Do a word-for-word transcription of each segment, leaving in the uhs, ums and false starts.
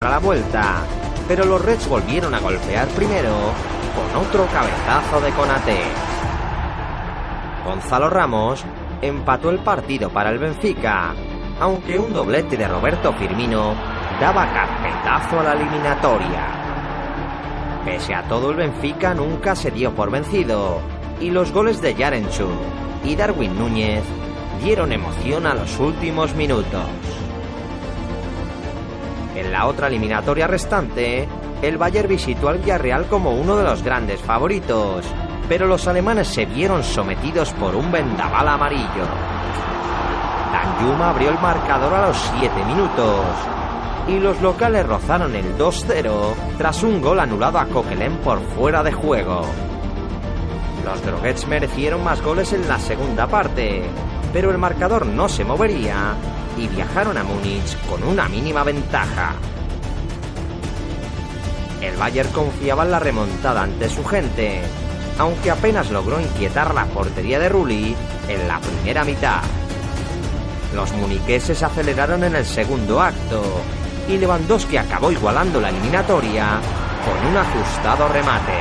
para la vuelta, pero los Reds volvieron a golpear primero con otro cabezazo de Konaté. Gonzalo Ramos empató el partido para el Benfica, aunque un doblete de Roberto Firmino daba carpetazo a la eliminatoria. Pese a todo, el Benfica nunca se dio por vencido, y los goles de Yarenchuk y Darwin Núñez dieron emoción a los últimos minutos. En la otra eliminatoria restante, el Bayern visitó al Villarreal como uno de los grandes favoritos, pero los alemanes se vieron sometidos por un vendaval amarillo. Danjuma abrió el marcador a los siete minutos y los locales rozaron el dos cero tras un gol anulado a Coquelin por fuera de juego. Los Droguets merecieron más goles en la segunda parte, pero el marcador no se movería y viajaron a Múnich con una mínima ventaja. El Bayern confiaba en la remontada ante su gente, aunque apenas logró inquietar la portería de Rulli en la primera mitad. Los muniqueses aceleraron en el segundo acto y Lewandowski acabó igualando la eliminatoria con un ajustado remate.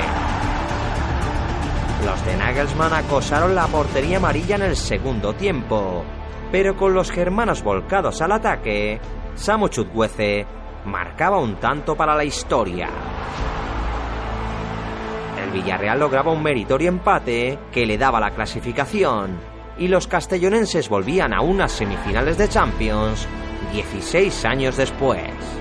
Los de Nagelsmann acosaron la portería amarilla en el segundo tiempo, pero con los germanos volcados al ataque, Samu Chukwueze marcaba un tanto para la historia. El Villarreal lograba un meritorio empate que le daba la clasificación, y los castellonenses volvían a unas semifinales de Champions dieciséis años después.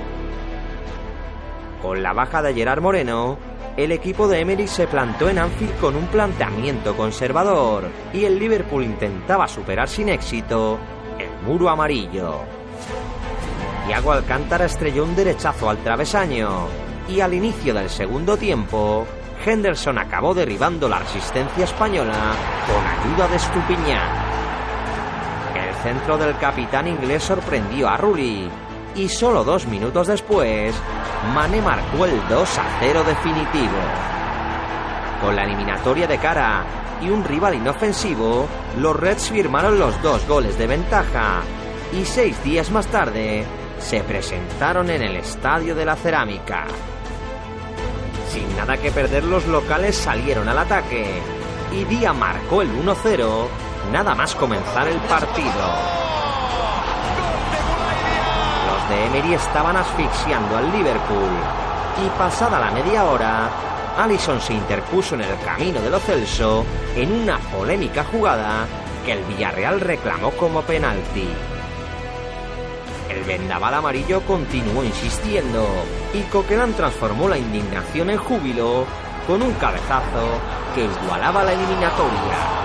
Con la baja de Gerard Moreno, el equipo de Emery se plantó en Anfield con un planteamiento conservador y el Liverpool intentaba superar sin éxito el muro amarillo. Thiago Alcántara estrelló un derechazo al travesaño y al inicio del segundo tiempo, Henderson acabó derribando la resistencia española con ayuda de Estupiñán. El centro del capitán inglés sorprendió a Rulli y solo dos minutos después, Mané marcó el dos a cero definitivo. Con la eliminatoria de cara y un rival inofensivo, los Reds firmaron los dos goles de ventaja y seis días más tarde se presentaron en el Estadio de la Cerámica. Sin nada que perder, los locales salieron al ataque y Díaz marcó el uno cero nada más comenzar el partido. Los de Emery estaban asfixiando al Liverpool y pasada la media hora, Alisson se interpuso en el camino de Lo Celso en una polémica jugada que el Villarreal reclamó como penalti. El vendaval amarillo continuó insistiendo y Coquelin transformó la indignación en júbilo con un cabezazo que igualaba la eliminatoria.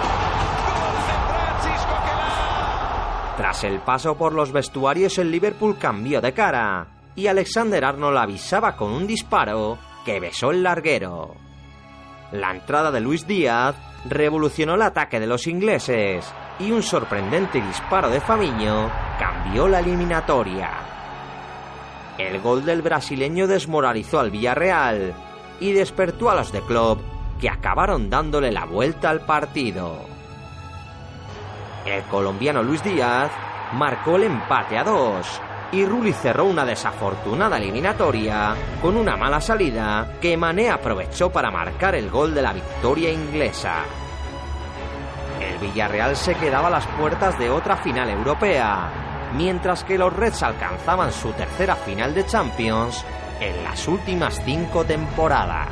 Tras el paso por los vestuarios, el Liverpool cambió de cara y Alexander Arnold avisaba con un disparo que besó el larguero. La entrada de Luis Díaz revolucionó el ataque de los ingleses y un sorprendente disparo de Fabinho cambió la eliminatoria. El gol del brasileño desmoralizó al Villarreal y despertó a los de Klopp, que acabaron dándole la vuelta al partido. El colombiano Luis Díaz marcó el empate a dos y Rulli cerró una desafortunada eliminatoria con una mala salida que Mané aprovechó para marcar el gol de la victoria inglesa. El Villarreal se quedaba a las puertas de otra final europea, mientras que los Reds alcanzaban su tercera final de Champions en las últimas cinco temporadas.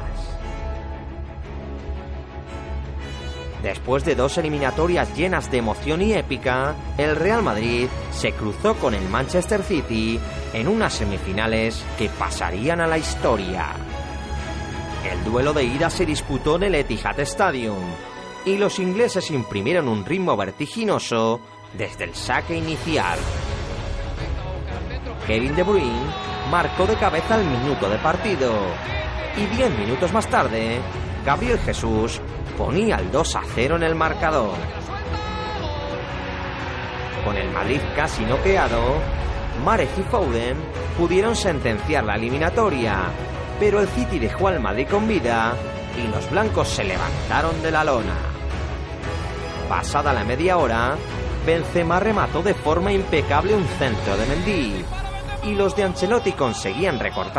Después de dos eliminatorias llenas de emoción y épica, el Real Madrid se cruzó con el Manchester City en unas semifinales que pasarían a la historia. El duelo de ida se disputó en el Etihad Stadium y los ingleses imprimieron un ritmo vertiginoso desde el saque inicial. Kevin De Bruyne marcó de cabeza al minuto de partido y diez minutos más tarde, Gabriel Jesús ponía el dos a cero en el marcador. Con el Madrid casi noqueado, Mahrez y Foden pudieron sentenciar la eliminatoria, pero el City dejó al Madrid con vida y los blancos se levantaron de la lona. Pasada la media hora, Benzema remató de forma impecable un centro de Mendy y los de Ancelotti conseguían recortar